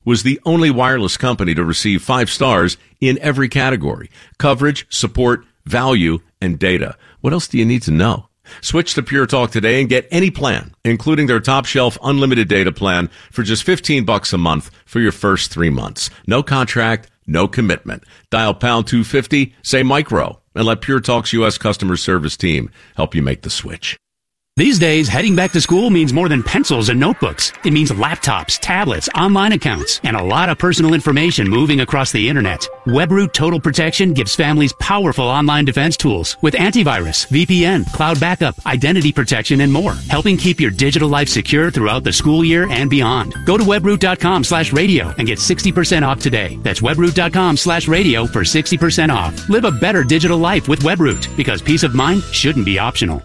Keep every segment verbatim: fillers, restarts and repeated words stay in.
was the only wireless company to receive five stars in every category: coverage, support, value, and data. What else do you need to know? Switch to Pure Talk today and get any plan, including their top shelf unlimited data plan, for just fifteen bucks a month for your first three months. No contract, no commitment. Dial pound two fifty, say micro, and let Pure Talk's U S customer service team help you make the switch. These days, heading back to school means more than pencils and notebooks. It means laptops, tablets, online accounts, and a lot of personal information moving across the internet. WebRoot Total Protection gives families powerful online defense tools with antivirus, V P N, cloud backup, identity protection, and more, helping keep your digital life secure throughout the school year and beyond. Go to webroot.com slash radio and get sixty percent off today. That's webroot.com slash radio for sixty percent off. Live a better digital life with WebRoot, because peace of mind shouldn't be optional.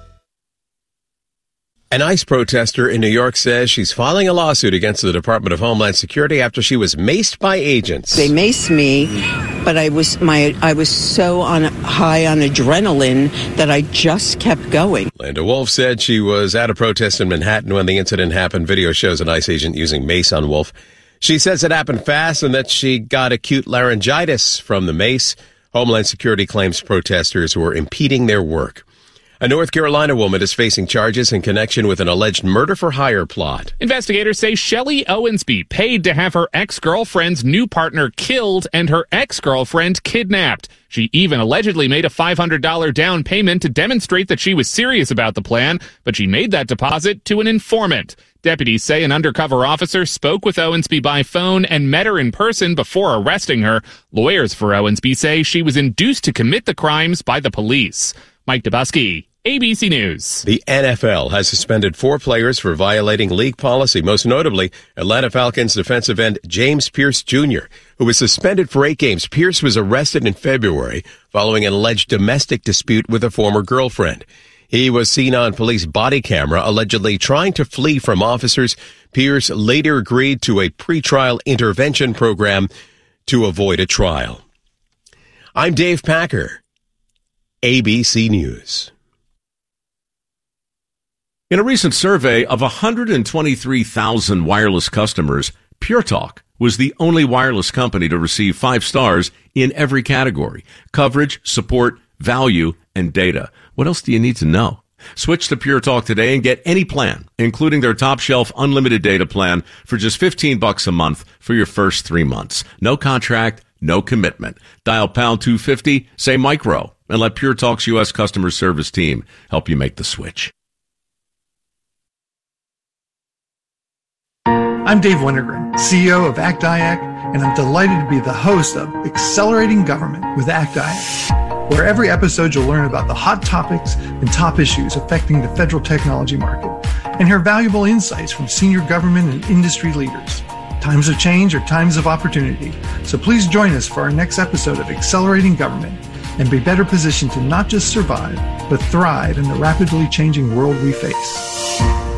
An ICE protester in New York says she's filing a lawsuit against the Department of Homeland Security after she was maced by agents. They maced me, but I was my I was so on high on adrenaline that I just kept going. Linda Wolf said she was at a protest in Manhattan when the incident happened. Video shows an ICE agent using mace on Wolf. She says it happened fast and that she got acute laryngitis from the mace. Homeland Security claims protesters were impeding their work. A North Carolina woman is facing charges in connection with an alleged murder-for-hire plot. Investigators say Shelley Owensby paid to have her ex-girlfriend's new partner killed and her ex-girlfriend kidnapped. She even allegedly made a five hundred dollars down payment to demonstrate that she was serious about the plan, but she made that deposit to an informant. Deputies say an undercover officer spoke with Owensby by phone and met her in person before arresting her. Lawyers for Owensby say she was induced to commit the crimes by the police. Mike Dubusky, A B C News. The N F L has suspended four players for violating league policy, most notably Atlanta Falcons defensive end James Pierce Junior, who was suspended for eight games. Pierce was arrested in February following an alleged domestic dispute with a former girlfriend. He was seen on police body camera allegedly trying to flee from officers. Pierce later agreed to a pretrial intervention program to avoid a trial. I'm Dave Packer, A B C News. In a recent survey of one hundred twenty-three thousand wireless customers, Pure Talk was the only wireless company to receive five stars in every category: coverage, support, value, and data. What else do you need to know? Switch to Pure Talk today and get any plan, including their top shelf unlimited data plan, for just fifteen bucks a month for your first three months. No contract, no commitment. Dial pound two fifty, say micro, and let Pure Talk's U S customer service team help you make the switch. I'm Dave Wintergren, C E O of ACT I A C, and I'm delighted to be the host of Accelerating Government with ACT I A C, where every episode you'll learn about the hot topics and top issues affecting the federal technology market and hear valuable insights from senior government and industry leaders. Times of change are times of opportunity, so please join us for our next episode of Accelerating Government and be better positioned to not just survive, but thrive in the rapidly changing world we face.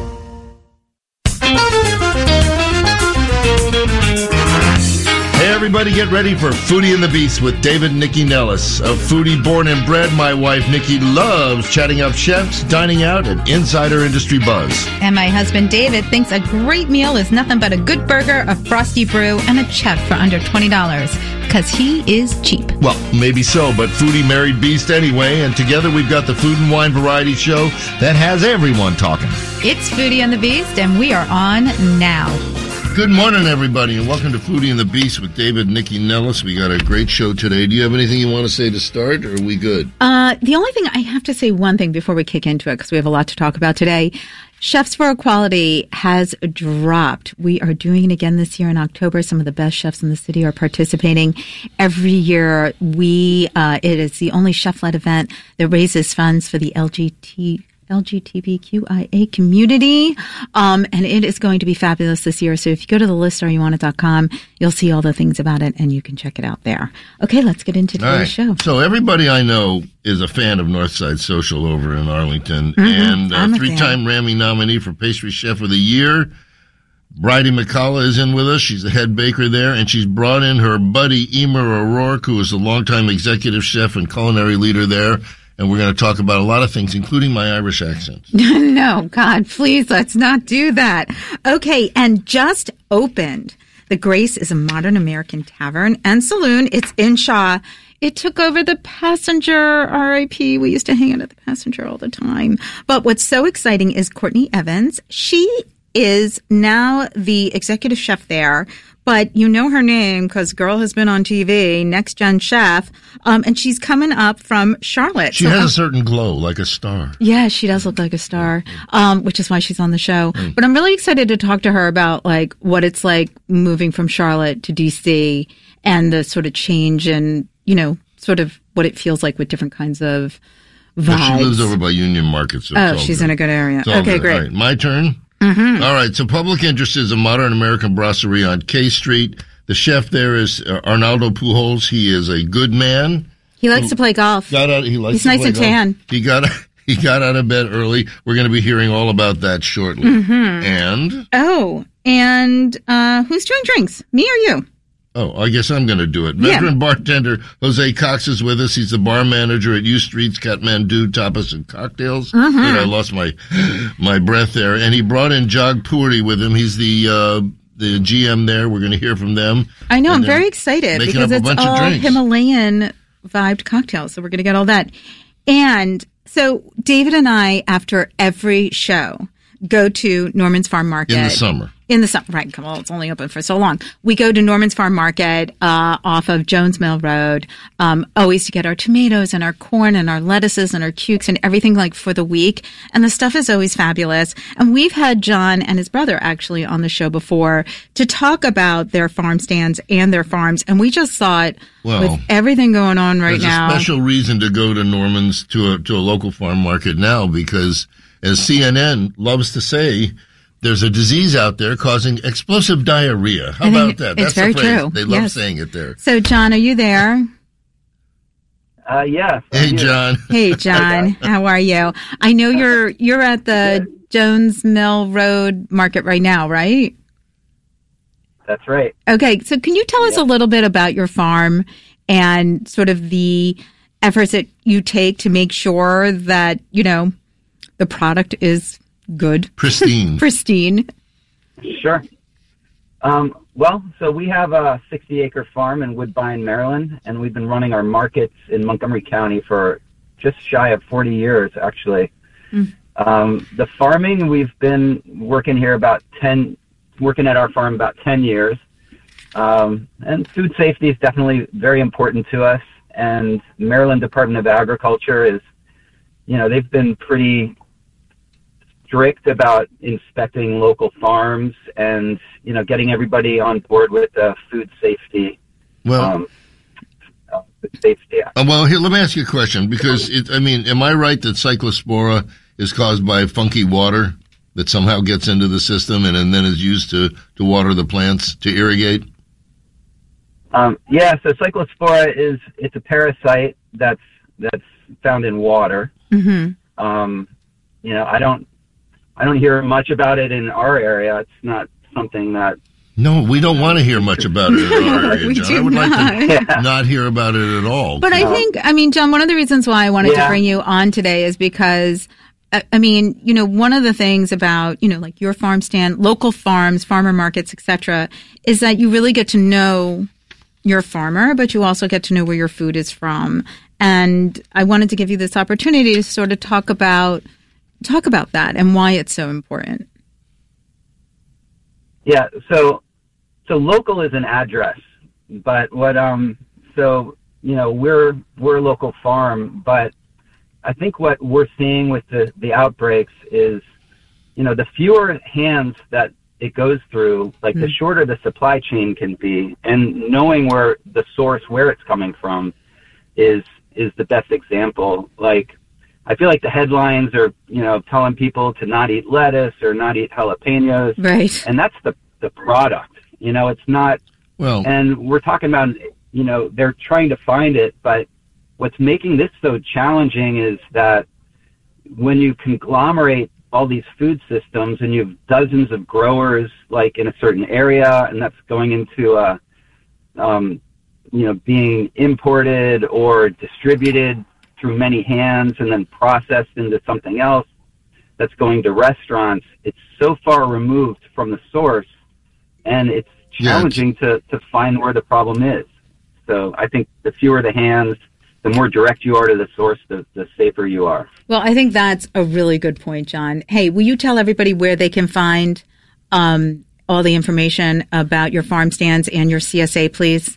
Hey everybody, get ready for Foodie and the Beast with David and Nikki Nellis. A foodie born and bred, my wife Nikki loves chatting up chefs, dining out, and insider industry buzz. And my husband David thinks a great meal is nothing but a good burger, a frosty brew, and a check for under twenty dollars. Because he is cheap. Well, maybe so, but foodie married beast anyway, and together we've got the Food and Wine Variety Show that has everyone talking. It's Foodie and the Beast, and we are on now. Good morning, everybody, and welcome to Foodie and the Beast with David and Nikki Nellis. We got a great show today. Do you have anything you want to say to start, or are we good? Uh, the only thing, I have to say one thing before we kick into it, because we have a lot to talk about today. Chefs for Equality has dropped. We are doing it again this year in October. Some of the best chefs in the city are participating. Every year, we uh, it is the only chef-led event that raises funds for the L G B T L G B T Q I A community. Um, and it is going to be fabulous this year. So if you go to the list are you want it dot com, you'll see all the things about it and you can check it out there. Okay, let's get into today's right. show. So everybody I know is a fan of Northside Social over in Arlington. Mm-hmm. And uh, three-time Rammy nominee for Pastry Chef of the Year. Bridie McCullough is in with us. She's the head baker there, and she's brought in her buddy Emer O'Rourke, who is a longtime executive chef and culinary leader there. And we're going to talk about a lot of things, including my Irish accent. No, God, please, let's not do that. Okay, and just opened The Grace is a modern American tavern and saloon. It's in Shaw. It took over the Passenger, R I P We used to hang out at the Passenger all the time. But what's so exciting is Courtney Evans. She is now the executive chef there. But you know her name because girl has been on T V, Next Gen Chef, um, and she's coming up from Charlotte. She so, has um, a certain glow, like a star. Yeah, she does look like a star, um, which is why she's on the show. Mm. But I'm really excited to talk to her about like what it's like moving from Charlotte to D C and the sort of change and, you know, sort of what it feels like with different kinds of vibes. But she lives over by Union Market. So oh, she's good. in a good area. Okay, good. great. All right, my turn? Mm-hmm. All right, so Public Interest is a modern American brasserie on K Street. The chef there is uh, Arnaldo Pujols. He is a good man. He likes to play golf. Got out, he likes He's to nice play and golf. tan. He got he got out of bed early. We're going to be hearing all about that shortly. Mm-hmm. And oh, and uh, who's doing drinks? Me or you? Oh, I guess I'm going to do it. Veteran yeah. bartender Jose Cox is with us. He's the bar manager at U Street's Kathmandu Tapas and Cocktails. Mm-hmm. Dude, I lost my my breath there. And he brought in Jog Puri with him. He's the uh, the G M there. We're going to hear from them. I know. I'm very excited because it's all Himalayan vibed cocktails. So we're going to get all that. And so David and I, after every show, go to Norman's Farm Market. In the summer. In the summer, right. Well, it's only open for so long. We go to Norman's Farm Market uh, off of Jones Mill Road, um, always to get our tomatoes and our corn and our lettuces and our cukes and everything like for the week. And the stuff is always fabulous. And we've had John and his brother actually on the show before to talk about their farm stands and their farms. And we just thought well, with everything going on right there's now. There's a special reason to go to Norman's, to a, to a local farm market now because as C N N loves to say, there's a disease out there causing explosive diarrhea. How about that? It's That's very the phrase. true. They love yes. saying it there. So, John, are you there? Uh, yes. Hey, John. Hey, John. How are you? I know you're you're at the Good. Jones Mill Road Market right now, right? That's right. Okay. So, can you tell us yeah. a little bit about your farm and sort of the efforts that you take to make sure that, you know, the product is good. Pristine. Pristine. Sure. Um, well, so we have a sixty acre farm in Woodbine, Maryland, and we've been running our markets in Montgomery County for just shy of forty years, actually. Mm. Um, the farming, we've been working here about ten, working at our farm about ten years. Um, and food safety is definitely very important to us. And Maryland Department of Agriculture is, you know, they've been pretty strict about inspecting local farms and, you know, getting everybody on board with uh, food safety. Well, um, uh, food safety. Uh, well, here, let me ask you a question because, it, I mean, am I right that cyclospora is caused by funky water that somehow gets into the system and, and then is used to, to water the plants, to irrigate? Um, yeah, so cyclospora is, it's a parasite that's, that's found in water. Mm-hmm. Um, you know, I don't, I don't hear much about it in our area. It's not something that... No, we don't want to hear much about it in our area, we John. do I would not. like to yeah. not hear about it at all. But I think, I mean, John, one of the reasons why I wanted yeah. to bring you on today is because, I mean, you know, one of the things about, you know, like your farm stand, local farms, farmer markets, et cetera, is that you really get to know your farmer, but you also get to know where your food is from. And I wanted to give you this opportunity to sort of talk about Talk about that and why it's so important. Yeah, so so local is an address, but what um so you know we're we're a local farm, but I think what we're seeing with the the outbreaks is, you know, the fewer hands that it goes through, like mm-hmm. the shorter the supply chain can be, and knowing where the source, where it's coming from, is is the best example. Like, I feel like the headlines are, you know, telling people to not eat lettuce or not eat jalapenos. Right. And that's the, the product. You know, it's not. Well. And we're talking about, you know, they're trying to find it. But what's making this so challenging is that when you conglomerate all these food systems and you have dozens of growers, like in a certain area, and that's going into, uh, um, you know, being imported or distributed through many hands and then processed into something else that's going to restaurants, it's so far removed from the source, and it's challenging yeah, to, to find where the problem is. So I think the fewer the hands, the more direct you are to the source, the, the safer you are. Well, I think that's a really good point, John. Hey, will you tell everybody where they can find um, all the information about your farm stands and your C S A, please?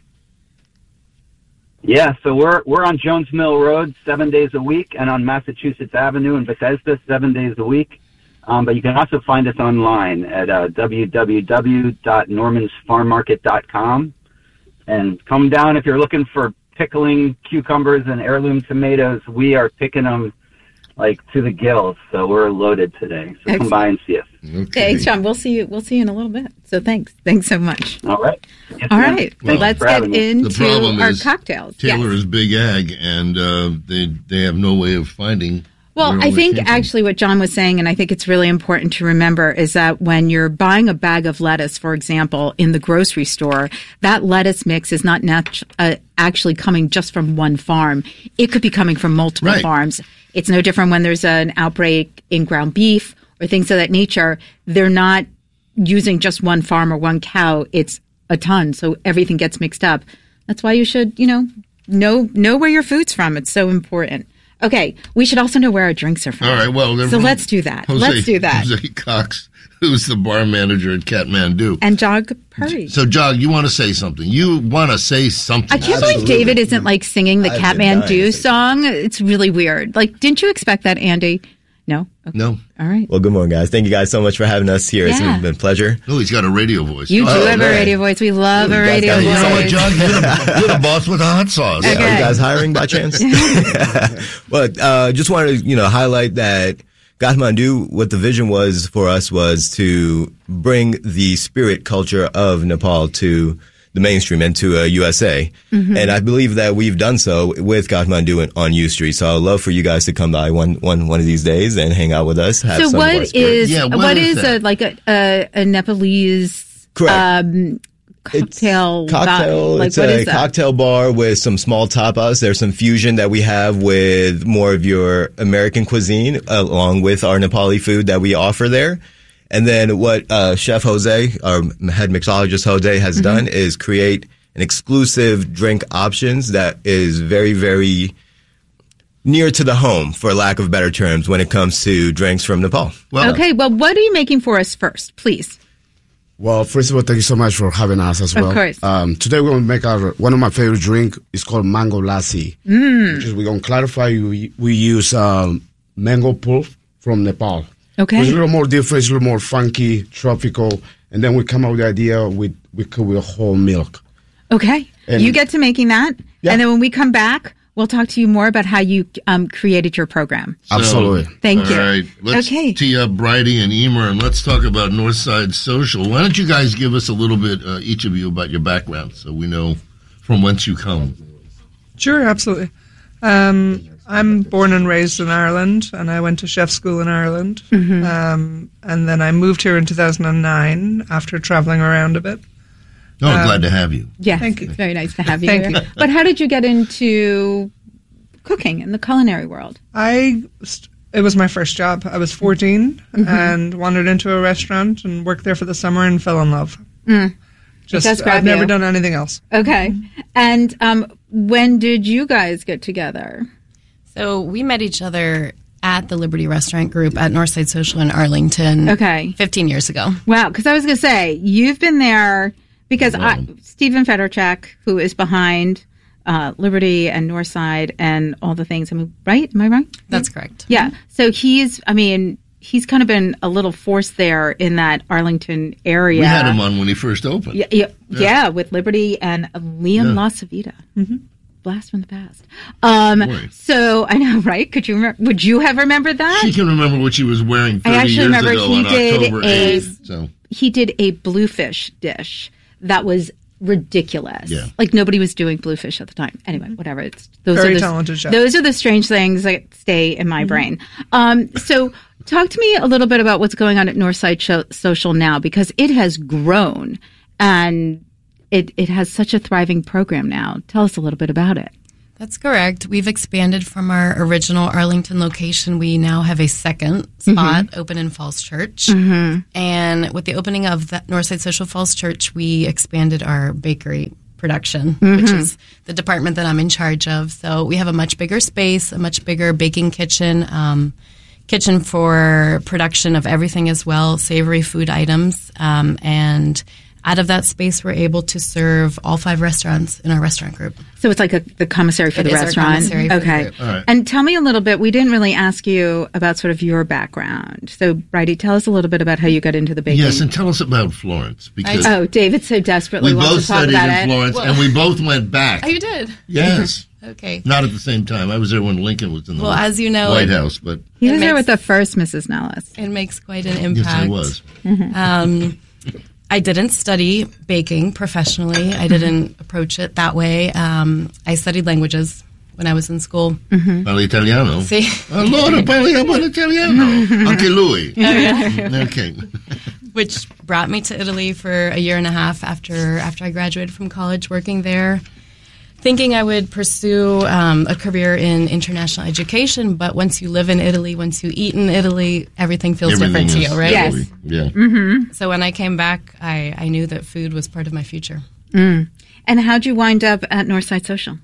Yeah, so we're we're on Jones Mill Road seven days a week, and on Massachusetts Avenue in Bethesda seven days a week. Um, but you can also find us online at uh, w w w dot normans farm market dot com. And come down if you're looking for pickling cucumbers and heirloom tomatoes. We are picking them like to the gills, so we're loaded today. So Excellent. Come by and see us. Okay, hey, John, we'll see you. We'll see you in a little bit. So thanks, thanks so much. All right, yes, all right. Well, let's get into our cocktails. Taylor yes. is Big Ag, and uh, they they have no way of finding. Well, I think actually what John was saying, and I think it's really important to remember, is that when you're buying a bag of lettuce, for example, in the grocery store, that lettuce mix is not nat- uh, actually coming just from one farm. It could be coming from multiple right. farms. It's no different when there's an outbreak in ground beef or things of that nature. They're not using just one farm or one cow. It's a ton, so everything gets mixed up. That's why you should, you know, know know where your food's from. It's so important. Okay, we should also know where our drinks are from. All right, well, so let's do that. Jose, let's do that. Jose Cox, who's the bar manager at Kathmandu. And Jog Puri. So, Jog, you want to say something. You want to say something. I can't Absolutely. believe David isn't, like, singing the Kathmandu song. It's really weird. Like, didn't you expect that, Andy? No? Okay. No. All right. Well, good morning, guys. Thank you guys so much for having us here. Yeah. It's been a pleasure. Oh, he's got a radio voice. You oh, do have man. a radio voice. We love a radio voice. You know what, John? You're the, you're the boss with the hot sauce. Yeah, okay. Are you guys hiring by chance? Well, uh, just wanted to, you know, highlight that Kathmandu, what the vision was for us was to bring the spirit culture of Nepal to the mainstream and to uh, U S A. Mm-hmm. And I believe that we've done so with Kathmandu on U Street. So I'd love for you guys to come by one, one, one of these days and hang out with us. Have so some what of our is, yeah, what, what is, is a, like a, a, a Nepalese um, cocktail? It's cocktail. Ba- like, it's what a is that? cocktail bar with some small tapas. There's some fusion that we have with more of your American cuisine along with our Nepali food that we offer there. And then what uh, Chef Jose, our head mixologist Jose, has mm-hmm. done is create an exclusive drink options that is very, very near to the home, for lack of better terms, when it comes to drinks from Nepal. Well, okay, well, what are you making for us first, please? Well, first of all, thank you so much for having us as well. Of course. Um, today we're going to make our one of my favorite drink. It's called mango lassi. Mm. Which is, we're going to clarify, we, we use um, mango pulp from Nepal. Okay. It's a little more different, it's a little more funky, tropical, and then we come up with the idea with we cook with whole milk. Okay. And you get to making that, yeah. And then when we come back, we'll talk to you more about how you um, created your program. So, absolutely. Thank all you. All right. Let's okay. tee up Bridie and Emer, and let's talk about Northside Social. Why don't you guys give us a little bit, uh, each of you, about your background so we know from whence you come? Sure, absolutely. Um, I'm born and raised in Ireland, and I went to chef school in Ireland. Mm-hmm. Um, and then I moved here in two thousand nine after traveling around a bit. Oh, um, glad to have you. Yes, Thank you. It's very nice to have you Thank here. you. But how did you get into cooking in the culinary world? I, it was my first job. I was fourteen mm-hmm. and wandered into a restaurant and worked there for the summer and fell in love. Mm. Just, I've never you. done anything else. Okay. And um, when did you guys get together? So we met each other at the Liberty Restaurant Group at Northside Social in Arlington. Okay. fifteen years ago. Wow. Because I was going to say, you've been there because wow. I, Stephen Federchek, who is behind uh, Liberty and Northside and all the things. I mean, right? Am I right? That's correct. Yeah. So he's, I mean, he's kind of been a little force there in that Arlington area. We had him on when he first opened. Yeah, yeah, yeah. yeah with Liberty and Liam yeah. LaCivita. Mm-hmm. Blast from the past. Um, so I know, right? Could you remember? Would you have remembered that? She can remember what she was wearing thirty I actually years remember ago he on did October eighth. A, so. He did a bluefish dish that was ridiculous. Yeah. Like nobody was doing bluefish at the time. Anyway, whatever. It's those Very are the, talented chef. Those are the strange things that stay in my mm-hmm. brain. Um, so talk to me a little bit about what's going on at Northside Show, Social now, because it has grown and it it has such a thriving program now. Tell us a little bit about it. That's correct. We've expanded from our original Arlington location. We now have a second spot mm-hmm. open in Falls Church. Mm-hmm. And with the opening of the Northside Social Falls Church, we expanded our bakery production, mm-hmm. which is the department that I'm in charge of. So we have a much bigger space, a much bigger baking kitchen, um, kitchen for production of everything as well, savory food items, um, and out of that space, we're able to serve all five restaurants in our restaurant group. So it's like a, the commissary for it the is restaurant? Our commissary okay. For the group. All right. And tell me a little bit, we didn't really ask you about sort of your background. So, Bridie, tell us a little bit about how you got into the baking. Yes, and tell us about Florence. Because oh, David so desperately we wants both to talk studied about in it. Florence, Well, and we both went back. Oh, you did? Yes. Okay. Not at the same time. I was there when Lincoln was in the well, as you know, White it, House, but he was it there makes, with the first Missus Nellis. It makes quite an impact. Yes, I was. Mm-hmm. Um, I didn't study baking professionally. I didn't approach it that way. Um, I studied languages when I was in school. Mm-hmm. Parli Italiano. See? Allora parliamo l'italiano. Anche lui. Okay. Which brought me to Italy for a year and a half after after I graduated from college, working there, thinking I would pursue um, a career in international education. But once you live in Italy, once you eat in Italy, everything feels Everything different to you, right? Yes. Yeah. Mm-hmm. So when I came back, I, I knew that food was part of my future. Mm. And how'd you wind up at Northside Social?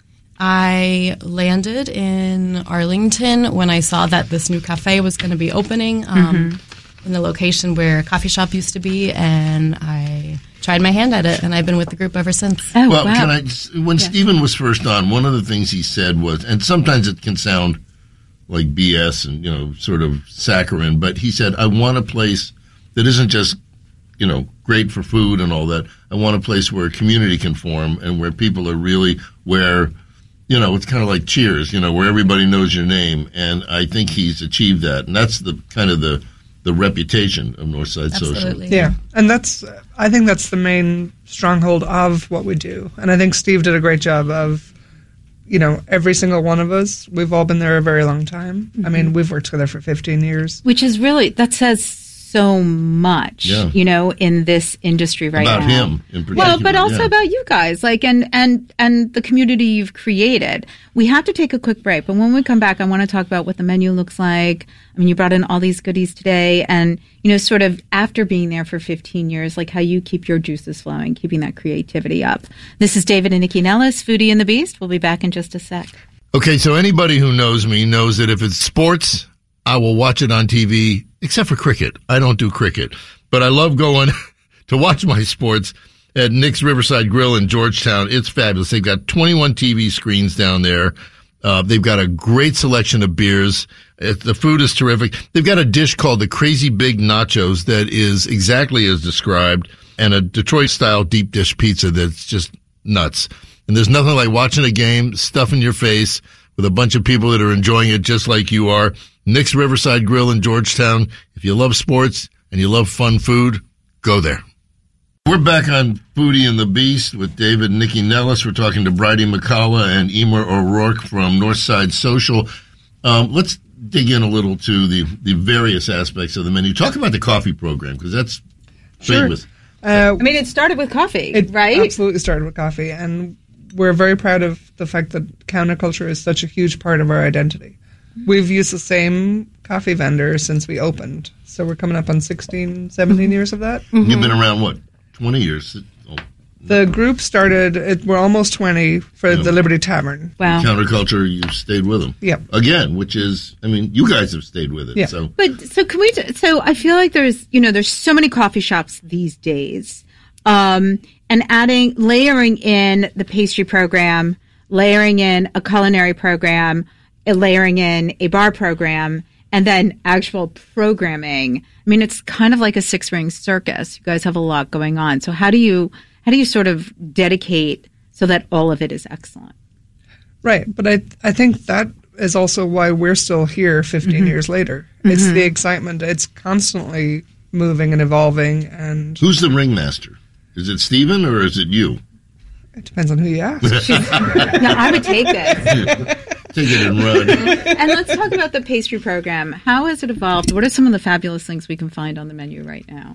I landed in Arlington when I saw that this new cafe was going to be opening um, mm-hmm. in the location where a coffee shop used to be, and I tried my hand at it, and I've been with the group ever since. Oh, well, wow. can I? When yeah. Stephen was first on, one of the things he said was, and sometimes it can sound like B S and, you know, sort of saccharine, but he said, I want a place that isn't just, you know, great for food and all that. I want a place where a community can form and where people are really, where, you know, it's kind of like Cheers, you know, where everybody knows your name. And I think he's achieved that. And that's the kind of the, the reputation of Northside Absolutely. Social. Yeah, and that's, I think that's the main stronghold of what we do. And I think Steve did a great job of, you know, every single one of us, we've all been there a very long time. Mm-hmm. I mean, we've worked together for fifteen years. Which is really, that says so much, yeah. you know, in this industry right about now. About him in particular. Well, but also yeah. about you guys, like, and, and, and the community you've created. We have to take a quick break, but when we come back, I want to talk about what the menu looks like. I mean, you brought in all these goodies today, and, you know, sort of after being there for fifteen years, like how you keep your juices flowing, keeping that creativity up. This is David and Nikki Nellis, Foodie and the Beast. We'll be back in just a sec. Okay, so anybody who knows me knows that if it's sports, I will watch it on T V, except for cricket. I don't do cricket, but I love going to watch my sports at Nick's Riverside Grill in Georgetown. It's fabulous. They've got twenty-one T V screens down there. Uh, they've got a great selection of beers. It, the food is terrific. They've got a dish called the Crazy Big Nachos that is exactly as described, and a Detroit-style deep dish pizza that's just nuts. And there's nothing like watching a game, stuff in your face, with a bunch of people that are enjoying it just like you are. Nick's Riverside Grill in Georgetown. If you love sports and you love fun food, go there. We're back on Foodie and the Beast with David and Nikki Nellis. We're talking to Bridie McCullough and Emer O'Rourke from Northside Social. Um, let's dig in a little to the, the various aspects of the menu. Talk about the coffee program, because that's Sure. famous. Uh, I mean, it started with coffee, it right? absolutely started with coffee, and we're very proud of the fact that counterculture is such a huge part of our identity. We've used the same coffee vendor since we opened, so we're coming up on sixteen, seventeen years of that. Mm-hmm. You've been around, what, twenty years? Oh. The group started, it, we're almost twenty for Yeah. the Liberty Tavern. Wow. Counterculture, you've stayed with them. Yep. Again, which is, I mean, you guys have stayed with it. Yeah. So But so can we? t- So I feel like there's, you know, there's so many coffee shops these days, um, and adding, layering in the pastry program, layering in a culinary program, uh, layering in a bar program, and then actual programming. I mean, it's kind of like a six ring circus. You guys have a lot going on. So how do you how do you sort of dedicate so that all of it is excellent? Right, but I I think that is also why we're still here fifteen Mm-hmm. years later. It's the excitement. It's constantly moving and evolving, and who's the ringmaster? Is it Stephen or is it you? it depends on who you ask. No, I would take this. Take it and run. And let's talk about the pastry program. How has it evolved? What are some of the fabulous things we can find on the menu right now?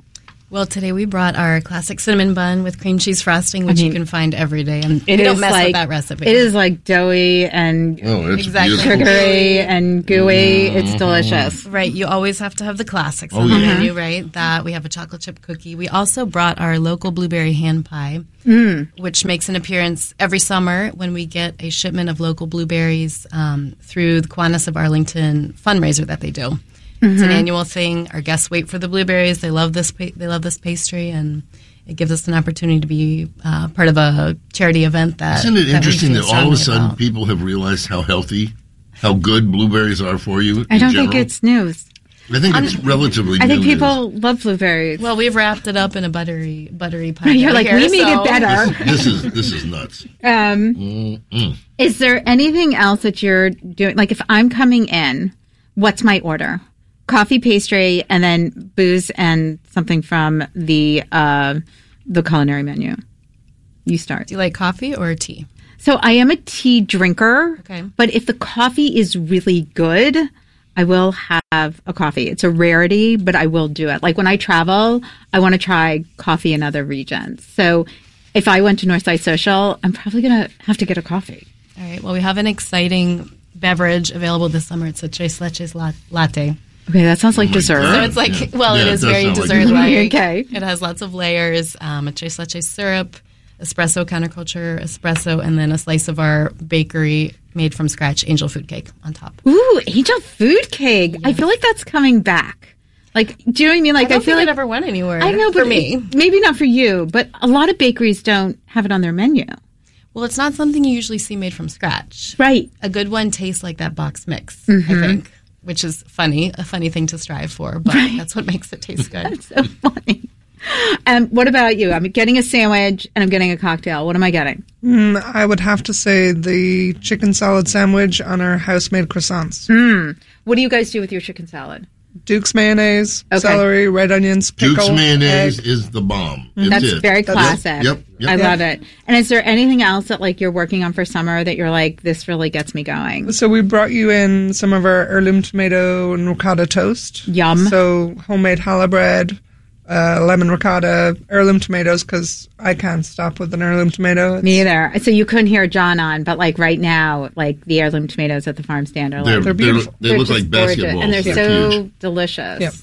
Well, today we brought our classic cinnamon bun with cream cheese frosting, which I mean, you can find every day. And It we don't is mess like, with that recipe. It is like doughy and Oh, it's Exactly. beautiful. sugary and gooey. It's delicious. Right, you always have to have the classics Oh, on the yeah. menu, right? That we have a chocolate chip cookie. We also brought our local blueberry hand pie, which makes an appearance every summer when we get a shipment of local blueberries um, through the Kiwanis of Arlington fundraiser that they do. It's an annual thing. Our guests wait for the blueberries. They love this. Pa- they love this pastry, and it gives us an opportunity to be uh, part of a charity event. That Isn't it that we interesting feel that all of a strongly sudden about. people have realized how healthy, how good blueberries are for you? I in don't think general? it's news. I think it's relatively I think new people love blueberries. Well, we've wrapped it up in a buttery buttery pie. You're like, here, we made so- it better. news. This is this is nuts. Um, Mm-mm. is there anything else that you're doing? Like, if I'm coming in, what's my order? Coffee, pastry, and then booze and something from the uh, the culinary menu. You start. Do you like coffee or tea? So I am a tea drinker. Okay. But if the coffee is really good, I will have a coffee. It's a rarity, but I will do it. Like when I travel, I want to try coffee in other regions. So if I went to Northside Social, I'm probably going to have to get a coffee. All right. Well, we have an exciting beverage available this summer. It's a tres leches la- latte. Okay, that sounds like my dessert. God. So it's like, Yeah. well, Yeah, it it is does very sound like dessert-like. Okay. It has lots of layers, um, a tres leche syrup, espresso counterculture espresso, and then a slice of our bakery made from scratch angel food cake on top. Ooh, angel food cake. I feel like that's coming back. Like, do you know what I mean? Like, I don't feel think like it ever went anywhere. I know, for but me. it- maybe not for you, but a lot of bakeries don't have it on their menu. Well, it's not something you usually see made from scratch. Right. A good one tastes like that box mix, Mm-hmm. I think, which is funny, a funny thing to strive for, but that's what makes it taste good. That's so funny. And what about you? I'm getting a sandwich and I'm getting a cocktail. What am I getting? Mm, I would have to say the chicken salad sandwich on our house-made croissants. Mm. What do you guys do with your chicken salad? Duke's mayonnaise, Okay. celery, red onions, pickle, Duke's mayonnaise egg. is the bomb. It's That's it. very That's- classic. Yep, yep. I Yep. love it. And is there anything else that like you're working on for summer that you're like, this really gets me going? So we brought you in some of our heirloom tomato and ricotta toast. Yum. So homemade challah bread, uh, lemon ricotta, heirloom tomatoes, because I can't stop with an heirloom tomato. It's- Me either. So you couldn't hear John on, but like right now, like the heirloom tomatoes at the farm stand are They're, like They're beautiful. They they're look just like gorgeous, basketballs. and they're, They're so huge. delicious. Yep.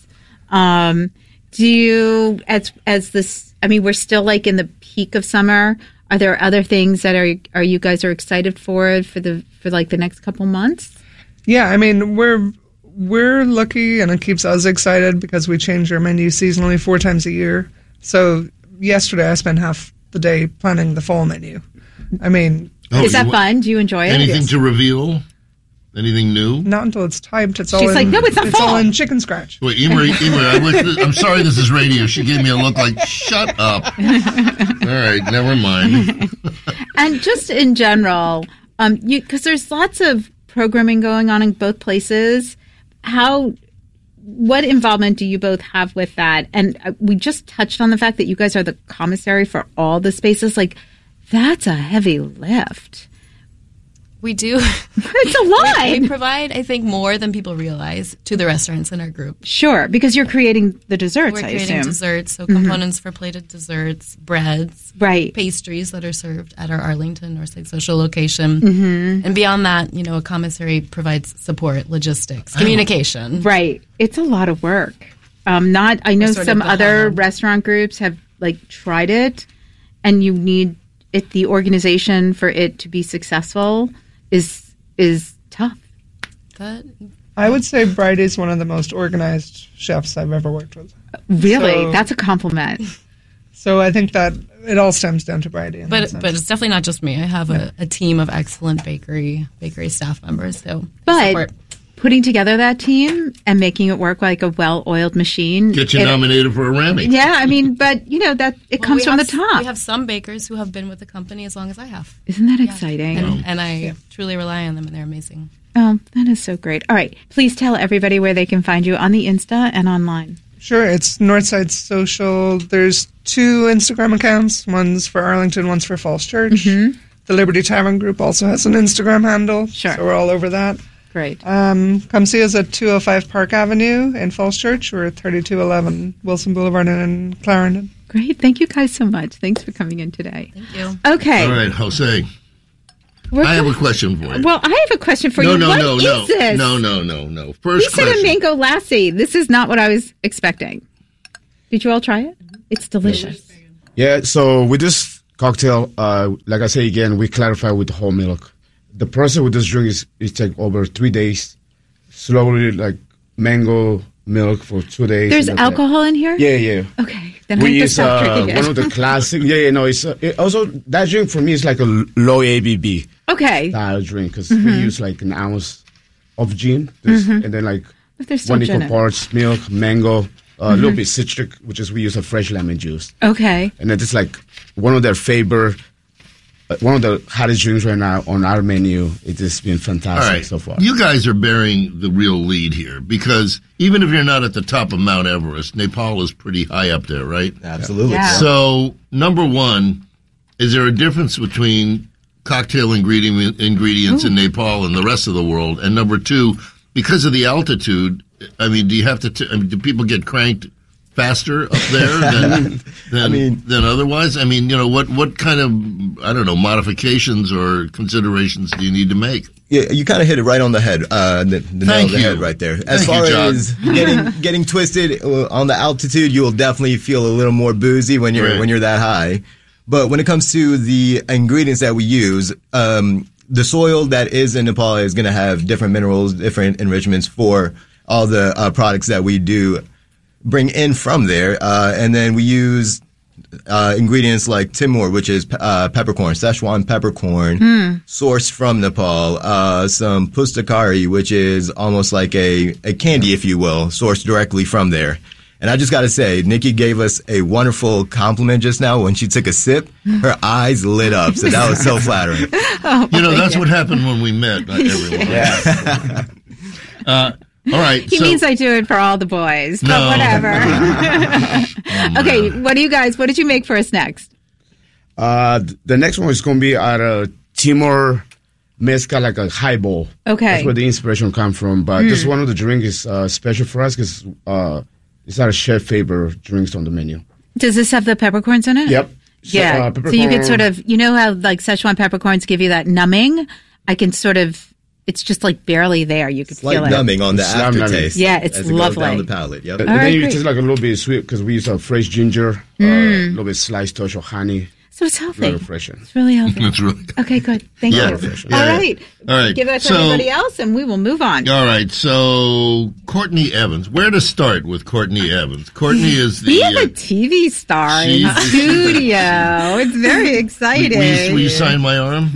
Um, do you as as this? I mean, we're still like in the peak of summer. Are there other things that are are you guys are excited for for the for like the next couple months? Yeah, I mean, we're we're lucky, and it keeps us excited because we change our menu seasonally four times a year. So yesterday, I spent half the day planning the fall menu. I mean, Oh, Is that you- fun? Do you enjoy it? Anything Yes. to reveal? Anything new? not until it's typed. It's all She's in, like, no, it's not it's all fall. in chicken scratch. Wait, Emer, Emer, I wish this, I'm sorry this is radio. She gave me a look like, shut up. All right, never mind. And just in general, um, you because there's lots of programming going on in both places. How, what involvement do you both have with that? And uh, we just touched on the fact that you guys are the commissary for all the spaces. Like, that's a heavy lift. We do. It's a lot. We, we provide, I think, more than people realize to the restaurants in our group. Sure, because you're creating the desserts, We're I creating assume. desserts, so components for plated desserts, breads, Right. pastries that are served at our Arlington Northside Social location. Mm-hmm. And beyond that, you know, a commissary provides support, logistics, communication. Right. It's a lot of work. Um, not. I know We're sort some of the other hub. restaurant groups have like tried it, and you need it. The organization for it to be successful is is tough. That, I would say Bridie's one of the most organized chefs I've ever worked with. Really, So- that's a compliment. So I think that it all stems down to Bridie. in that but sense. but it's definitely not just me. I have a, a team of excellent bakery bakery staff members. So But support. putting together that team and making it work like a well-oiled machine. Get you it- nominated for a Rammy. Yeah, I mean, but you know that it Well, comes we from the have- top. We have some bakers who have been with the company as long as I have. Isn't that exciting? And, and I truly rely on them, and they're amazing. Oh, that is so great. All right, please tell everybody where they can find you on the Insta and online. Sure, it's Northside Social. There's two Instagram accounts. One's for Arlington, one's for Falls Church. The Liberty Tavern Group also has an Instagram handle. Sure. So we're all over that. Great. Um, come see us at two oh five Park Avenue in Falls Church. We're at thirty-two eleven Wilson Boulevard in Clarendon. Great. Thank you guys so much. Thanks for coming in today. Thank you. Okay. All right, Jose. We're I have go- a question for you. Well, I have a question for no, you. No, What no, is no, this? no, no, no, no. He First said question. a mango lassi. This is not what I was expecting. Did you all try it? It's delicious. Yeah, so with this cocktail, uh, like I say again, we clarify with whole milk. The process with this drink is it take over three days, slowly like mango milk for two days. There's and that's alcohol in here? it. Yeah, yeah. Okay. Then I we have to use stop uh, drinking it. one of the classic. Yeah, yeah, no, it's uh, it also that drink for me is like a l- low A B B Okay. style drink because Mhm. we use like an ounce of gin, this, Mhm. and then like But there's still one gin equal in it. parts milk, mango, uh, a Mhm. little bit citric, which is we use a fresh lemon juice. Okay. And then it's like one of their favorite, uh, one of the hottest drinks right now on our menu. It has been All fantastic right. so far. You guys are bearing the real lead here because even if you're not at the top of Mount Everest, Nepal is pretty high up there, right? Absolutely. Yeah. So, number one, is there a difference between cocktail ingredient, ingredients in Nepal and the rest of the world? And number two, because of the altitude, I mean, do you have to? T- I mean, do people get cranked faster up there than than, I mean- than otherwise? I mean, you know, what what kind of I don't know modifications or considerations do you need to make? Yeah, you kind of hit it right on the head, uh, the, the nail Thank of the you. head right there. As Thank you, far John. as getting getting twisted uh, on the altitude, you will definitely feel a little more boozy when you're Right. when you're that high. But when it comes to the ingredients that we use, um, the soil that is in Nepal is going to have different minerals, different enrichments for all the uh, products that we do bring in from there, uh, and then we use uh, ingredients like Timur, which is uh, peppercorn, Szechuan peppercorn, Mm. sourced from Nepal. Uh, some pustakari, which is almost like a, a candy, if you will, sourced directly from there. And I just got to say, Nikki gave us a wonderful compliment just now when she took a sip. Her eyes lit up, so that was so flattering. Oh, You know, my that's God. what happened when we met, not everyone. uh, all right. He so, means I do it for all the boys, but No. whatever. Oh, Okay, what do you guys, what did you make for us next? Uh, th- the next one is going to be at a Timor mezcal, like a highball. Okay. That's where the inspiration comes from. But Mm. this one of the drink is uh, special for us because uh, it's our chef favorite drinks on the menu. Does this have the peppercorns in it? Yep. So, Yeah. uh, So you could peppercorn- sort of, you know how like Szechuan peppercorns give you that numbing? I can sort of, it's just like barely there. You could Slight feel it. numbing on the Slight numbing. aftertaste. Yeah, it's as it goes lovely. down the palate. Yep. And All then right, you great. taste like a little bit sweet because we use a fresh ginger, uh, a Mm. little bit sliced touch of honey. So it's healthy. Very refreshing. It's really healthy. That's really Okay, good. Thank Yeah. you. Yeah, All yeah. right. All right. Give that to So- everybody else and we will move on. All right, so Courtney Evans. Where to start with Courtney Evans? Courtney is the. We have uh, a T V star in she's- studio. It's very will, exciting. will you, will you sign my arm?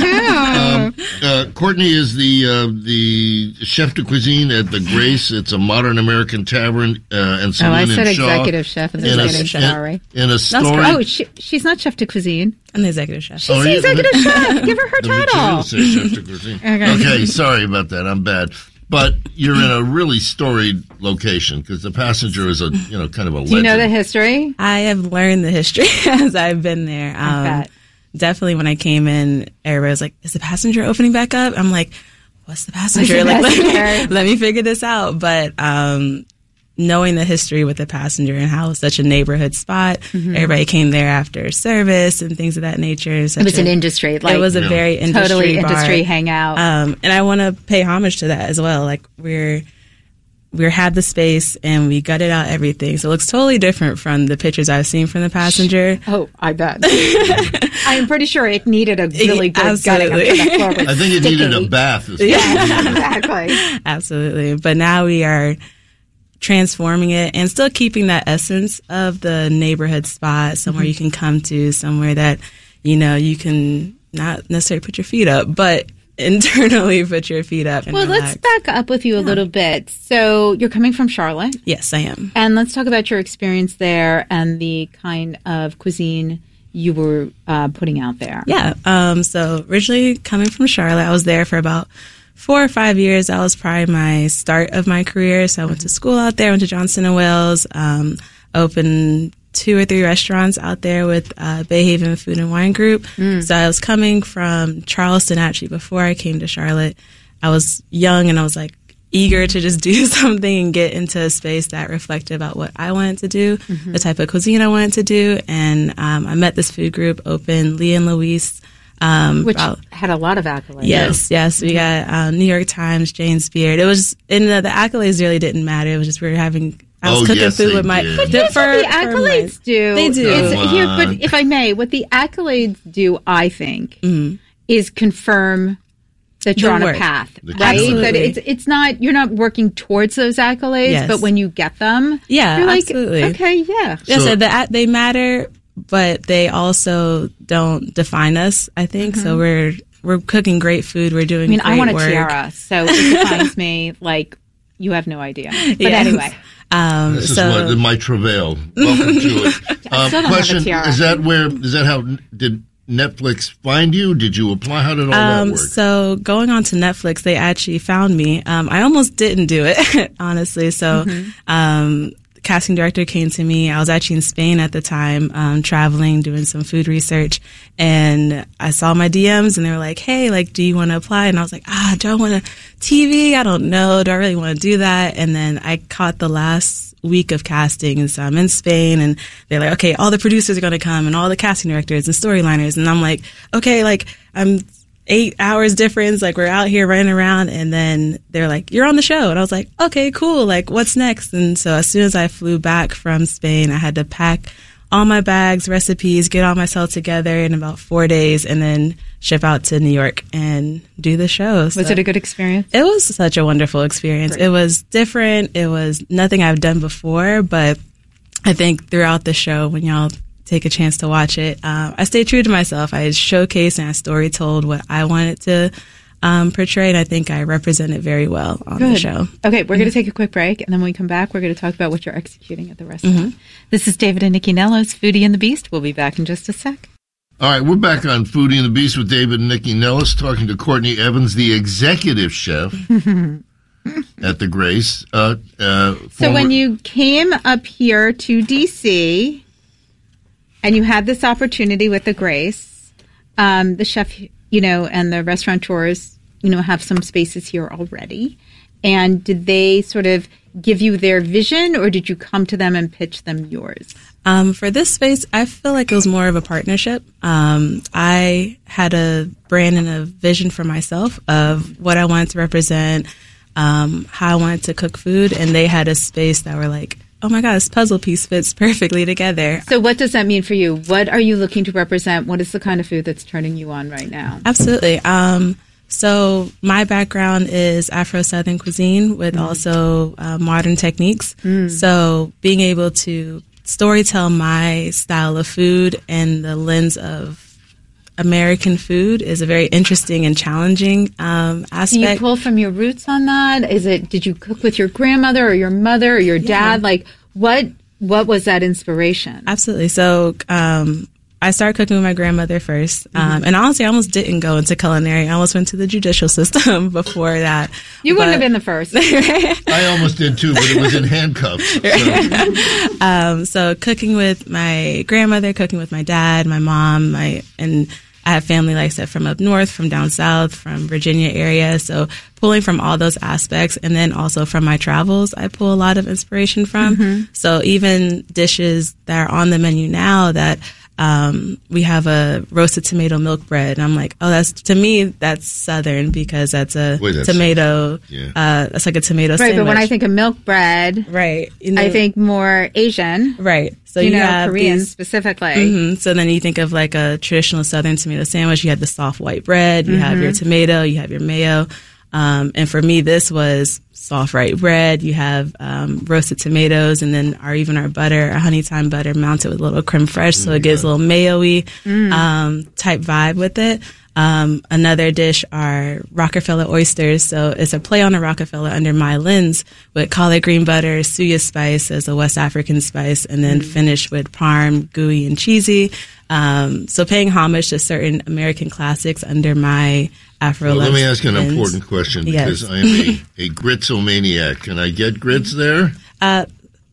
um, uh, Courtney is the uh, the chef de cuisine at the Grace. It's a modern American tavern uh, and Oh, saloon I in said Shaw. executive chef in the In a- beginning. in- Sorry. In a That's story. correct. Oh, she, she's not chef de cuisine. I'm the executive chef. She's Oh, the you- executive chef. Give her her The material title. says chef de cuisine. Okay. Okay, sorry about that. I'm bad. But you're in a really storied location because the Passenger is a you know kind of a legend. Do you know the history? I have learned the history as I've been there. Um, bet. definitely when I came in, everybody was like, is the Passenger opening back up? I'm like, what's the Passenger? the like, let me, Passenger? let me figure this out. But um, knowing the history with the Passenger and how it's such a neighborhood spot, Mhm. everybody came there after service and things of that nature. It was an industry. Like, it was a Yeah. very industry Totally bar. industry hangout. Um, and I want to pay homage to that as well. Like we're we had the space and we gutted out everything, so it looks totally different from the pictures I've seen from the Passenger. Oh, I bet. I'm pretty sure it needed a really good Absolutely. gutting. I'm sure that floor was I think it needed a sticky. bath. is what Yeah. it needed. Exactly. Absolutely. But now we are transforming it and still keeping that essence of the neighborhood spot, somewhere Mhm. you can come to, somewhere that, you know, you can not necessarily put your feet up, but internally put your feet up. And Well, relax. let's back up with you a little bit. So you're coming from Charlotte. Yes, I am. And let's talk about your experience there and the kind of cuisine you were uh, putting out there. Yeah. Um, so originally coming from Charlotte, I was there for about four or five years. That was probably my start of my career. So I went to school out there, went to Johnson and Wales, um, opened two or three restaurants out there with uh, Bay Haven Food and Wine Group. Mm. So I was coming from Charleston actually before I came to Charlotte. I was young and I was like eager to just do something and get into a space that reflected about what I wanted to do, mm-hmm. the type of cuisine I wanted to do. And um, I met this food group, Open, Lee and Louise. Um, Which about, had a lot of accolades. Yes, yes. We got um, New York Times, James Beard. It was, and the, the accolades really didn't matter. It was just we were having, I was oh, cooking yes, food with my. But here's for, what the accolades do. They do. It's, here, but if I may, what the accolades do, I think, mm-hmm. is confirm that you're the on work. a path, The right? absolutely. That it's it's not you're not working towards those accolades, Yes. but when you get them, yeah, you're like, absolutely. okay, yeah, yeah. So, so the, they matter, but they also don't define us. I think mm-hmm. so. We're we're cooking great food. We're doing. I mean, great I want a work. tiara, so it defines me like you have no idea. But yes. anyway. Um, this so, is my, my travail. Welcome to it. Um, still don't question: have a tiara. Is that where? Is that how did Netflix find you? Did you apply? How did all um, that work? So going on to Netflix, they actually found me. Um, I almost didn't do it, honestly. So mm-hmm. um, the casting director came to me. I was actually in Spain at the time, um, traveling, doing some food research, and I saw my D Ms, and they were like, "Hey, like, do you want to apply?" And I was like, "Ah, do I want to T V? I don't know. Do I really want to do that?" And then I caught the last week of casting, and so I'm in Spain, and they're like, okay, all the producers are going to come and all the casting directors and storyliners, and I'm like, okay, like I'm eight hours difference, like we're out here running around, and then they're like, you're on the show, and I was like, okay, cool, like what's next? And so as soon as I flew back from Spain, I had to pack all my bags, recipes, get all myself together in about four days, and then ship out to New York and do the show. So was it a good experience? It was such a wonderful experience. Great. It was different. It was nothing I've done before, but I think throughout the show, when y'all take a chance to watch it, um, I stayed true to myself. I showcased and I story told what I wanted to um, portray, and I think I represented very well on Good. the show. Okay, we're mm-hmm. going to take a quick break, and then when we come back, we're going to talk about what you're executing at the restaurant. Mm-hmm. This is David and Nikki Nellis, Foodie and the Beast. We'll be back in just a sec. All right, we're back on Foodie and the Beast with David and Nikki Nellis, talking to Courtney Evans, the executive chef at the Grace. Uh, uh, so former- when you came up here to D C and you had this opportunity with the Grace, um, the chef, you know, and the restaurateurs, you know, have some spaces here already. And did they sort of give you their vision, or did you come to them and pitch them yours? Um, for this space, I feel like it was more of a partnership. Um, I had a brand and a vision for myself of what I wanted to represent, um, how I wanted to cook food, and they had a space that were like, oh my God, this puzzle piece fits perfectly together. So what does that mean for you? What are you looking to represent? What is the kind of food that's turning you on right now? Absolutely. Um, so my background is Afro-Southern cuisine with mm. also uh, modern techniques. Mm. So being able to storytell my style of food and the lens of American food is a very interesting and challenging um, aspect. Do you pull from your roots on that? Is it, did you cook with your grandmother or your mother or your Yeah. dad? Like, what what was that inspiration? Absolutely. So um, I started cooking with my grandmother first. Um, Mm-hmm. And honestly, I almost didn't go into culinary. I almost went to the judicial system before that. You But- wouldn't have been the first. I almost did too, but it was in handcuffs. So. um, so cooking with my grandmother, cooking with my dad, my mom, my and I have family, like I said, from up north, from down south, from Virginia area. So pulling from all those aspects, and then also from my travels, I pull a lot of inspiration from. Mm-hmm. So even dishes that are on the menu now that um, we have a roasted tomato milk bread, and I'm like, oh, that's to me that's Southern because that's a Wait, that's tomato. Yeah. Uh, that's like a tomato Right, sandwich. but when I think of milk bread, right, you know, I think more Asian. right. So So you, you know, have Korean these- specifically. hmm So then you think of like a traditional Southern tomato sandwich. You have the soft white bread. You have your tomato. You have your mayo. Um, and for me, this was soft white bread. You have um, roasted tomatoes, and then our even our butter, our honey thyme butter, mounted with a little creme fraiche, so it gives a little mayo-y um, type vibe with it. Um, another dish are Rockefeller oysters. So it's a play on a Rockefeller under my lens with collard green butter, suya spice as a West African spice, and then finished with parm, gooey, and cheesy. Um, so paying homage to certain American classics under my Afro Well, let me lens. ask you an important question Yes. because I am a, a gritsomaniac. Can I get grits there? Uh,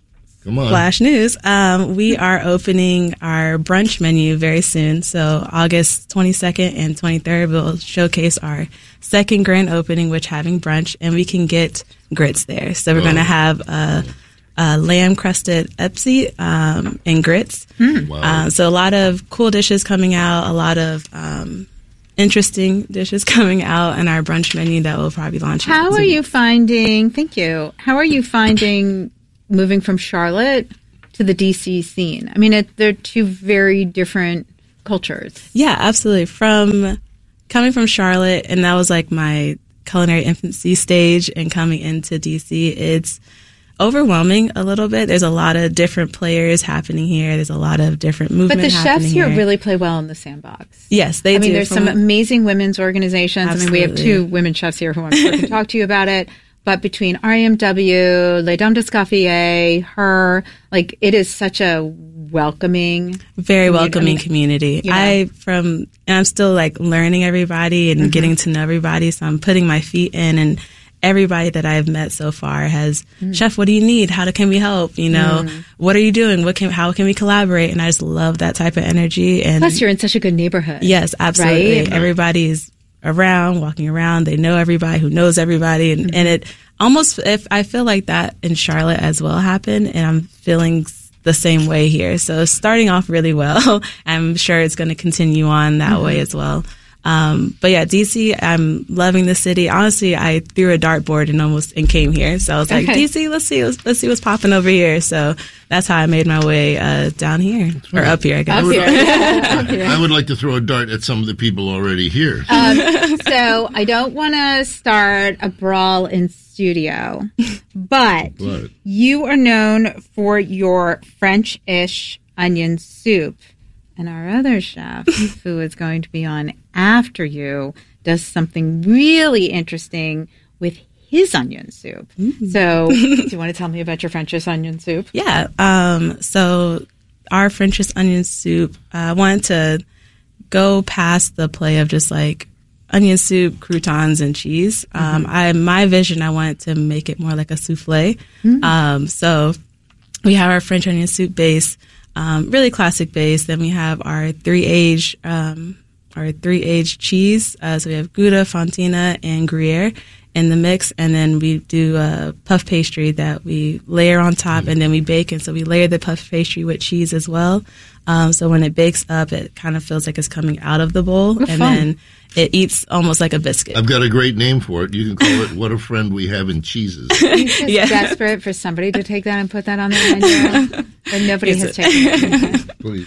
Come on. Flash news. Um, we are opening our brunch menu very soon. So August twenty-second and twenty-third, we'll showcase our second grand opening, which having brunch, and we can get grits there. So we're oh. going to have a, a lamb crusted epsi um, and grits. Mm. Wow. Uh, so a lot of cool dishes coming out, a lot of um, interesting dishes coming out in our brunch menu that we'll probably launch. How are you finding, thank you, how are you finding moving from Charlotte to the D C scene? I mean, it, they're two very different cultures. Yeah, absolutely. From coming from Charlotte, and that was like my culinary infancy stage, and coming into D C, it's overwhelming a little bit. There's a lot of different players happening here. There's a lot of different movement. But the chefs happening here here really play well in the sandbox. Yes, they I do. mean, there's From some amazing women's organizations. Absolutely. I mean, we have two women chefs here who I'm sure can talk to you about it. But between R E M W, Les Dames d'Escoffier, her, like, it is such a welcoming, very community. welcoming I mean, community. you know. I from and I'm still like learning everybody and Mhm. getting to know everybody. So I'm putting my feet in, and everybody that I've met so far has, Mm. Chef, what do you need? How do, can we help? You know, Mm. what are you doing? What can how can we collaborate? And I just love that type of energy. And Plus, you're in such a good neighborhood. yes, absolutely. Right? Everybody's around, walking around. They know everybody who knows everybody, and, Mm-hmm. and it almost if I feel like that in Charlotte as well happened, and I'm feeling the same way here. So starting off really well. I'm sure it's going to continue on that Mhm. way as well. Um, but yeah, D C, I'm loving the city. Honestly, I threw a dartboard and almost and came here. So I was like, Okay. D C, let's see, let's, let's see what's popping over here. So that's how I made my way uh, down here or right. up here, I guess. Up here. Up here. I would like to throw a dart at some of the people already here. Um, so I don't want to start a brawl in studio, but What? you are known for your French-ish onion soup. And our other chef, who is going to be on after you, does something really interesting with his onion soup. So, do you want to tell me about your French's onion soup? Yeah. Um, so our French's onion soup, uh, I wanted to go past the play of just like onion soup, croutons, and cheese. Um, I my vision, I wanted to make it more like a souffle. Mm. Um, so we have our French onion soup base, um, really classic base. Then we have our three age, um, our three age cheese. Uh, so we have Gouda, Fontina, and Gruyere in the mix, and then we do a puff pastry that we layer on top, and then we bake. And so we layer the puff pastry with cheese as well. Um, so when it bakes up, it kind of feels like it's coming out of the bowl, What and fun. then it eats almost like a biscuit. I've got a great name for it. You can call it "What a Friend We Have in Cheeses." Are you just Yeah. desperate for somebody to take that and put that on their menu? And nobody Is has it? taken it. Please.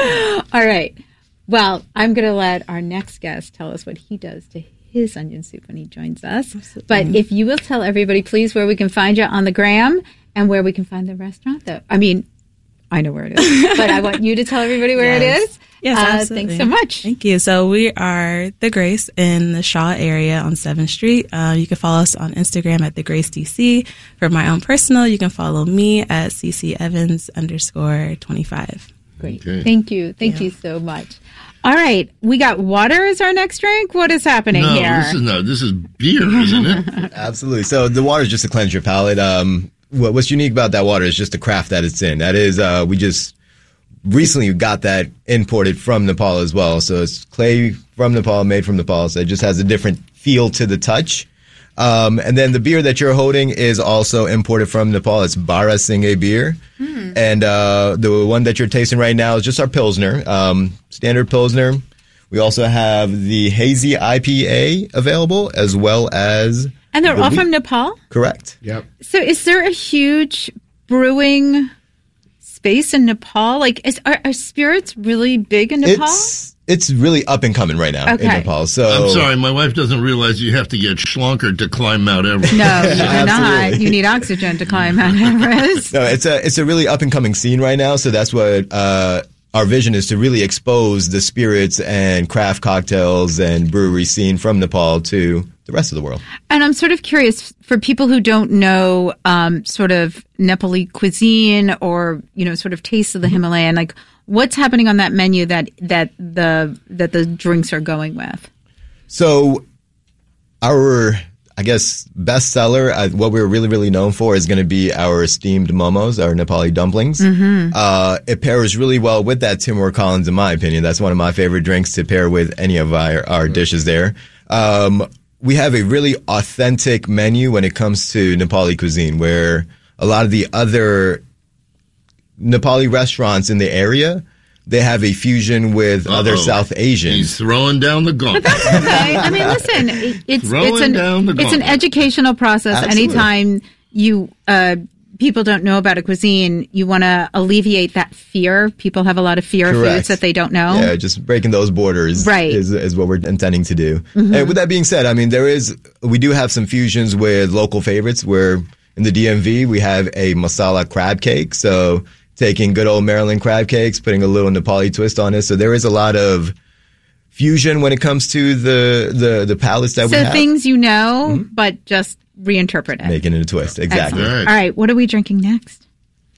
All right. Well, I'm going to let our next guest tell us what he does to his onion soup when he joins us. But if you will tell everybody, please, where we can find you on the gram and where we can find the restaurant, though. I mean, I know where it is, but I want you to tell everybody where Yes. it is. Yes, Uh, absolutely. Thanks so much. Thank you. So we are The Grace in the Shaw area on seventh Street. Uh, you can follow us on Instagram at The Grace D C. For my own personal, you can follow me at C C Evans underscore twenty-five. Great. Okay. Thank you. Thank Yeah. you so much. All right. We got water as our next drink. What is happening No, here? this is no. This is beer, isn't it? Absolutely. So the water is just to cleanse your palate. Um, what, what's unique about that water is just the craft that it's in. That is, uh, we just recently got that imported from Nepal as well. So it's clay from Nepal, made from Nepal. So it just has a different feel to the touch. Um, and then the beer that you're holding is also imported from Nepal. It's Bara Singhe beer. Mm. And uh, the one that you're tasting right now is just our Pilsner, um, standard Pilsner. We also have the hazy I P A available, as well as... And they're the all wheat- from Nepal? Correct. Yep. So is there a huge brewing space in Nepal? Like, is, are, are spirits really big in Nepal? It's it's really up and coming right now Okay. in Nepal. So I'm sorry, my wife doesn't realize you have to get schlonkered to climb Mount Everest. No, you do not. Absolutely. You need oxygen to climb Mount Everest. No, it's a it's a really up and coming scene right now. So that's what uh, our vision is, to really expose the spirits and craft cocktails and brewery scene from Nepal to the rest of the world. And I'm sort of curious, for people who don't know um, sort of Nepali cuisine or, you know, sort of taste of the Himalayan, like what's happening on that menu that, that the that the drinks are going with? So our I guess, bestseller, uh, what we're really, really known for is going to be our steamed momos, our Nepali dumplings. Mm-hmm. Uh, it pairs really well with that Timur Collins, in my opinion. That's one of my favorite drinks to pair with any of our, our dishes there. Um, we have a really authentic menu when it comes to Nepali cuisine, where a lot of the other Nepali restaurants in the area, they have a fusion with Uh-oh. other South Asian. He's throwing down the gauntlet. But that's okay. I mean, listen, it's throwing it's an down the it's an educational process. Absolutely. Anytime you uh, people don't know about a cuisine, you want to alleviate that fear. People have a lot of fear Correct. of foods that they don't know. Yeah, just breaking those borders right. is, is what we're intending to do. Mm-hmm. And with that being said, I mean, there is, we do have some fusions with local favorites where in the D M V, we have a masala crab cake. So taking good old Maryland crab cakes, putting a little Nepali twist on it. So there is a lot of fusion when it comes to the, the, the palettes that so we have. So things you know, mm-hmm. but just reinterpret it. Making it a twist. Exactly. All right. All right. What are we drinking next?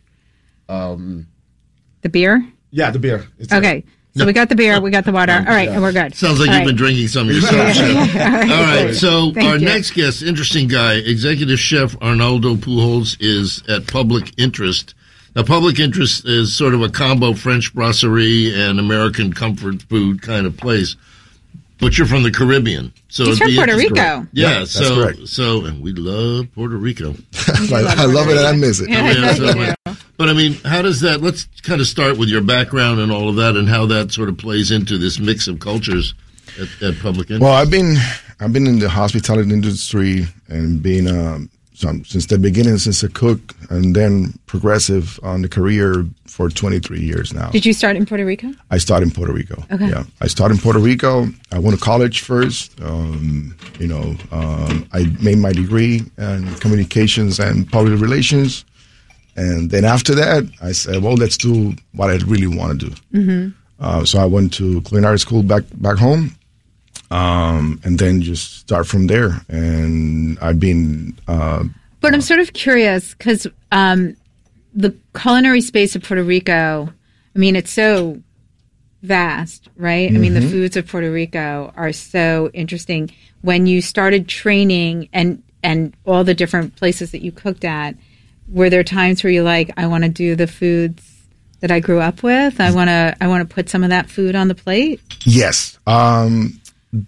Um, the beer? Yeah, the beer. It's okay. A, so we got the beer, we got the water. All right, yeah. and we're good. Sounds like All you've right. been drinking some yourself, Chef. All right. All right, so Thank our you. next guest, interesting guy, Executive Chef Arnaldo Pujols, is at Public Interest. Now, Public Interest is sort of a combo French brasserie and American comfort food kind of place. But you're from the Caribbean. So He's from Puerto Rico. Yeah, yeah, so, correct. so, and we love Puerto Rico. I, I love it and I miss it. Yeah, I mean, I so, do. but I mean, how does that, let's kind of start with your background and all of that and how that sort of plays into this mix of cultures at, at Public Interest. Well, I've been, I've been in the hospitality industry and been, um, some, since the beginning, since a cook and then progressive on the career for twenty-three years now. Did you start in Puerto Rico? I started in Puerto Rico. Okay. Yeah, I started in Puerto Rico. I went to college first. Um, you know, um, I made my degree in communications and public relations. And then after that, I said, well, let's do what I really want to do. Mm-hmm. Uh, so I went to culinary school back back home. Um, and then just start from there. And I've been. Uh, but I'm sort of curious because um, the culinary space of Puerto Rico, I mean, it's so vast, right? Mm-hmm. I mean, the foods of Puerto Rico are so interesting. When you started training and, and all the different places that you cooked at, were there times where you're like, I want to do the foods that I grew up with? I want to I want to put some of that food on the plate? Yes. Um,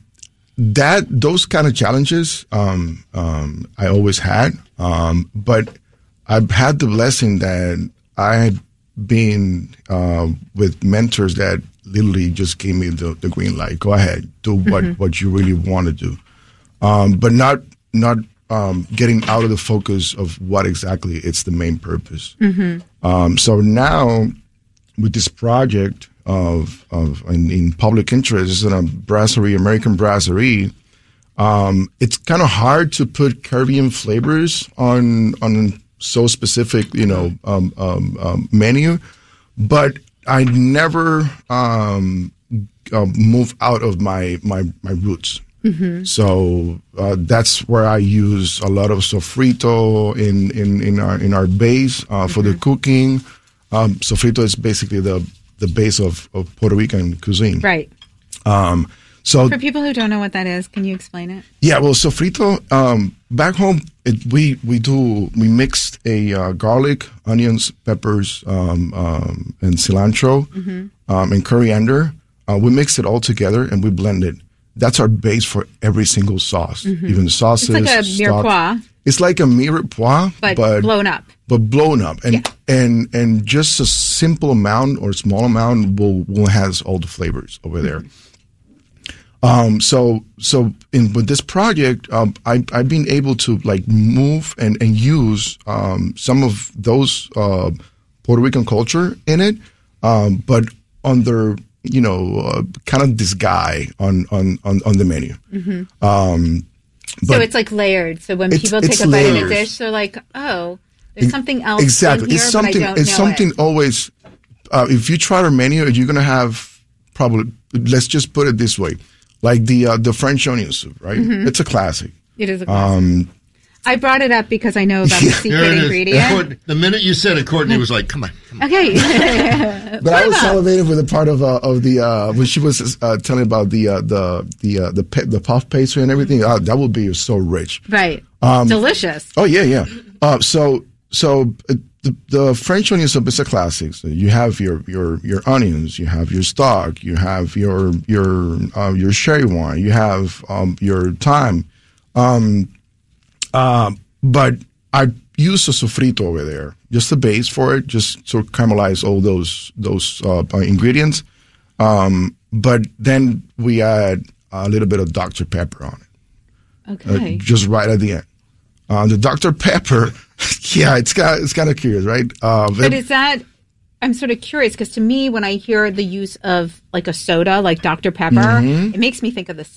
that those kind of challenges um, um, I always had, um, but I've had the blessing that I had been uh, with mentors that literally just gave me the, the green light. Go ahead, do what, mm-hmm. what you really want to do, um, but not not um, getting out of the focus of what exactly it's the main purpose. Mm-hmm. Um, so now with this project of of in, in Public Interest in a brasserie, American brasserie, um, it's kind of hard to put Caribbean flavors on on so specific, you know, um, um, um, menu. But I never um, uh, move out of my my my roots. Mm-hmm. So uh, that's where I use a lot of sofrito in in in our in our base uh, for mm-hmm. the cooking. Um, sofrito is basically the the base of, of Puerto Rican cuisine. Right. Um, so for people who don't know what that is, can you explain it? Yeah, well, sofrito, um, back home, it, we, we do, we mixed a uh, garlic, onions, peppers, um, um, and cilantro, mm-hmm. um, and coriander. Uh, we mix it all together and we blend it. That's our base for every single sauce, mm-hmm. even the sauces. It's like a stock. mirepoix. It's like a mirepoix, but, but blown up. But blown up, and yeah. and and just a simple amount or small amount will will has all the flavors over there. Um, so so in with this project, um, I I've been able to like move and and use um some of those uh Puerto Rican culture in it, um, but under you know uh, kind of this guy on on on on the menu. Mm-hmm. Um. But so it's like layered. So when people take a bite layers. in a dish, they're like, "Oh, there's something else." Exactly, in here, it's something. But I don't it's know something it. always. Uh, if you try our menu, you're gonna have probably. Let's just put it this way, like the uh, the French onion soup, right? Mm-hmm. It's a classic. It is a classic. Um, I brought it up because I know about the secret ingredient. The minute you said it, Courtney was like, "Come on, come on." Okay. But I was salivating for the part of uh, of the uh, when she was uh, telling about the uh, the the uh, the pe- the puff pastry and everything. Uh, that would be so rich. Right. Um, Delicious. Oh yeah, yeah. Uh, so so uh, the, the French onion soup is a classic. So you have your, your, your onions, you have your stock, you have your your uh, your sherry wine, you have um, your thyme. Um, uh, but I use a sofrito over there, just the base for it, just to caramelize all those those uh, ingredients. Um, but then we add a little bit of Doctor Pepper on it. Okay. Uh, just right at the end. Uh, the Doctor Pepper, yeah, it's kind it's kind of curious, right? Uh, But is that, I'm sort of curious because to me, when I hear the use of like a soda, like Doctor Pepper, Mhm. it makes me think of the